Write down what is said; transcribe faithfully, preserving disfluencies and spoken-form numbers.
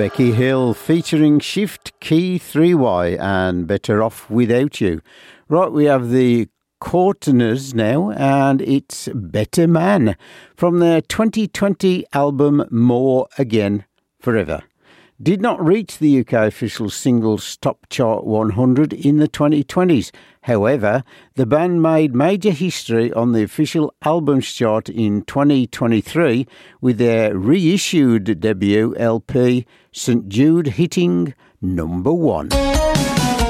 Becky Hill featuring Shift Key three Y and Better Off Without You. Right, we have the Courteners now, and it's Better Man from their twenty twenty album More Again Forever. Did not reach the U K official singles top chart one hundred in the twenty twenties. However, the band made major history on the official albums chart in twenty twenty-three with their reissued debut L P, Saint Jude, hitting number one.